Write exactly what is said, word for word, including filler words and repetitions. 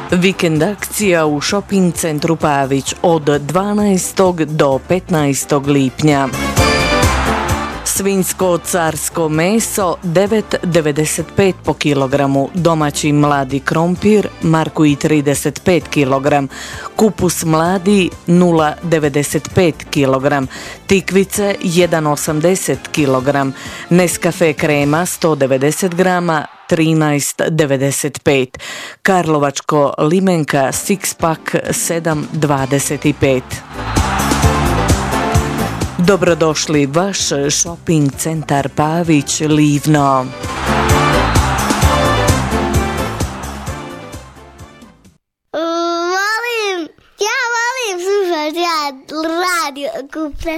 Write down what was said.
Vikend akcija u shopping centru Pavić od dvanaestog do petnaestog lipnja. Svinjsko carsko meso devet devedeset pet po kilogramu, domaći mladi krompir Markuj trideset pet kilograma, kupus mladi nula devedeset pet kilograma, tikvice jedan osamdeset kilograma, Nescafe krema sto devedeset grama trinaest devedeset pet, Karlovačko limenka six pack sedam dvadeset pet. Dobrodošli, vaš shopping centar Pavić, Livno. Volim, ja volim slušati radio Kupe.